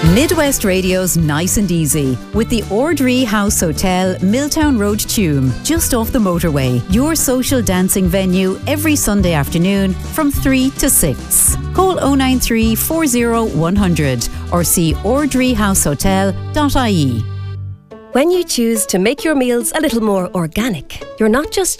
Midwest Radio's Nice and Easy with the Ordree House Hotel, Milltown Road, Tuam, just off the motorway. Your social dancing venue every Sunday afternoon from 3 to 6. Call 093 40 100 or see ordreehousehotel.ie. When you choose to make your meals a little more organic, you're not just